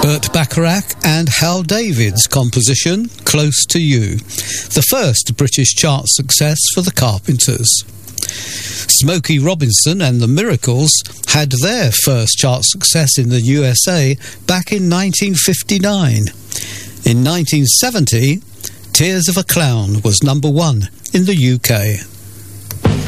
Burt Bacharach and Hal David's composition, Close to You, the first British chart success for the Carpenters. Smokey Robinson and the Miracles had their first chart success in the USA back in 1959. In 1970, Tears of a Clown was number 1 in the UK.